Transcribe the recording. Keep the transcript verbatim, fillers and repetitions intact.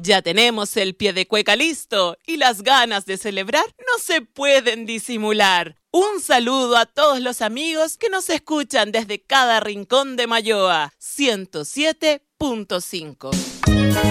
Ya tenemos el pie de cueca listo y las ganas de celebrar no se pueden disimular. Un saludo a todos los amigos que nos escuchan desde cada rincón de Mayoa, ciento siete punto cinco.